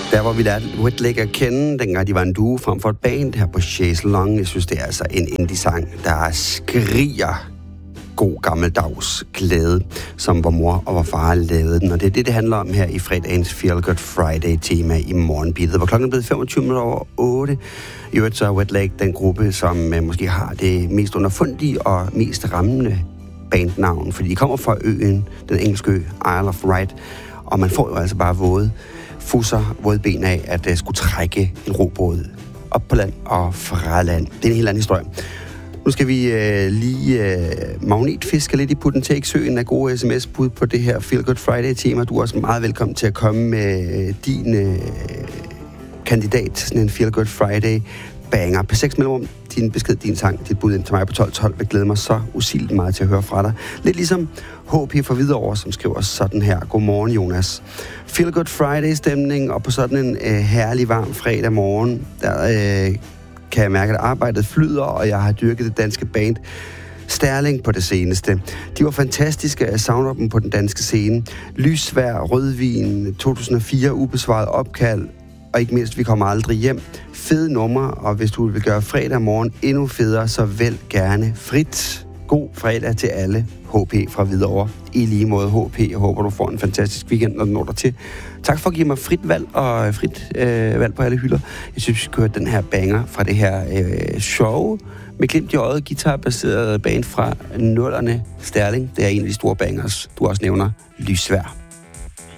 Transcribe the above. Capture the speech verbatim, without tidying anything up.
Der hvor vi lærte Wet Leg at kende, dengang de var en duo frem for et band her på Chaiselong. Jeg synes, det er altså en indie-sang, der skriger god gammeldags glæde, som vor mor og vor far lavede den. Og det er det, det handler om her i fredagens Feel Good Friday-tema i morgenbeatet, hvor klokken er blevet femogtyve minutter over otte. I øvrigt så er Wet Leg den gruppe, som uh, måske har det mest underfundige og mest rammende bandnavn, fordi de kommer fra øen, den engelske ø, Isle of Wight, og man får jo altså bare våde fusser, våde ben af, at uh, skulle trække en robåd op på land og fra land. Det er en helt anden historie. Nu skal vi øh, lige øh, magnetfiske lidt i Put-and-Take-søen af gode sms-bud på det her Feel Good Friday-tema. Du er også meget velkommen til at komme med øh, din øh, kandidat til sådan en Feel Good Friday-banger. På seks mellemrum, din besked, din sang, dit bud ind til mig på tolv tolv. Jeg glæder mig så usigeligt meget til at høre fra dig. Lidt ligesom H P fra Hvidovre, som skriver sådan her. Godmorgen, Jonas. Feel Good Friday-stemning, og på sådan en øh, herlig varm fredag morgen, der øh, kan jeg mærke, at arbejdet flyder, og jeg har dyrket det danske band Sterling på det seneste. De var fantastiske at savne dem på den danske scene. Lysvær, rødvin, to tusind og fire, ubesvaret opkald, og ikke mindst, vi kommer aldrig hjem. Fede numre, og hvis du vil gøre fredag morgen endnu federe, så vælg gerne frit. God fredag til alle. H P fra Hvidovre. I lige måde H P. Jeg håber, du får en fantastisk weekend, når du når dig til. Tak for at give mig frit valg og frit øh, valg på alle hylder. Jeg synes, vi skal høre den her banger fra det her øh, show med glimt i øjet, guitarbaseret band fra nullerne. Sterling, det er en af de store bangers. Du også nævner Lysvær.